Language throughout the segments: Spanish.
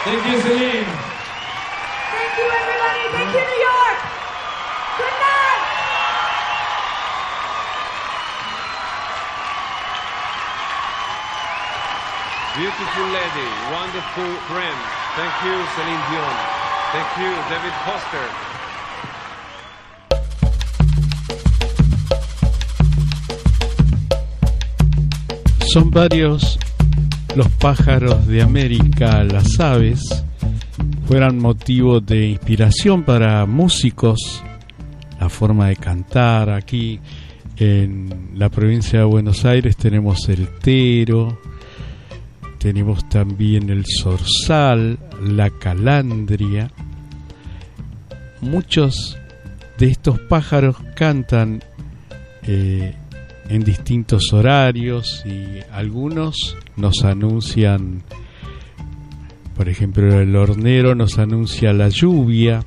Thank you, Celine. Thank you, everybody. Thank you, New York. Good night. Beautiful lady, wonderful friend. Thank you, Celine Dion. Thank you, David Foster. Son varios los pájaros de América, las aves, fueran motivo de inspiración para músicos. La forma de cantar aquí en la provincia de Buenos Aires tenemos el tero, tenemos también el zorzal, la calandria. Muchos de estos pájaros cantan en distintos horarios y algunos nos anuncian, por ejemplo, el hornero nos anuncia la lluvia.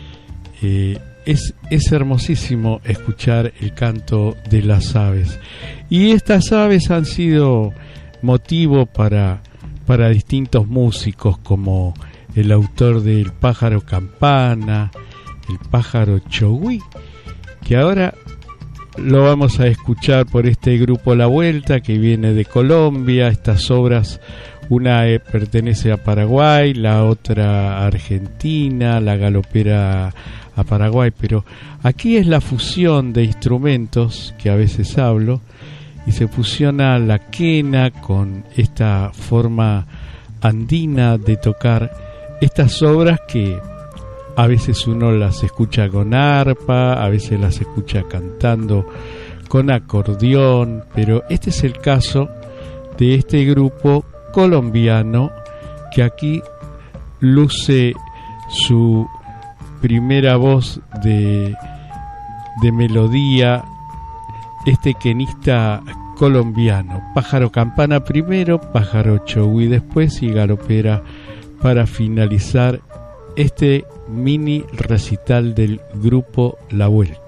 Es hermosísimo escuchar el canto de las aves, y estas aves han sido motivo para distintos músicos, como el autor del pájaro campana, el pájaro chogüí, que ahora lo vamos a escuchar por este grupo La Vuelta, que viene de Colombia. Estas obras, una pertenece a Paraguay, la otra a Argentina, la galopera a Paraguay, pero aquí es la fusión de instrumentos que a veces hablo, y se fusiona la quena con esta forma andina de tocar estas obras que a veces uno las escucha con arpa, a veces las escucha cantando con acordeón, pero este es el caso de este grupo colombiano que aquí luce su primera voz de melodía, este quenista colombiano. Pájaro campana primero, pájaro chogüí después y galopera para finalizar este mini recital del grupo La Vuelta.